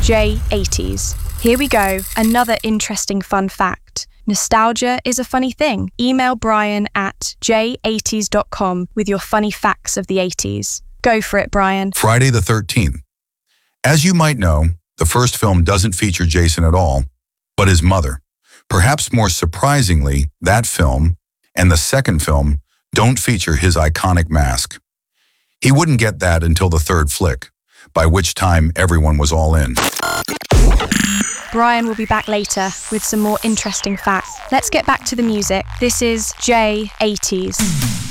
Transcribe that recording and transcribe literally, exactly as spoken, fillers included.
J eighties. Here we go, another interesting fun fact. Nostalgia is a funny thing. Email Brian at j eighties dot com with your funny facts of the eighties. Go for it, Brian. Friday the thirteenth. As you might know, the first film doesn't feature Jason at all, but his mother. Perhaps more surprisingly, that film and the second film don't feature his iconic mask. He wouldn't get that until the third flick, by which time everyone was all in. Brian will be back later with some more interesting facts. Let's get back to the music. This is J eighties.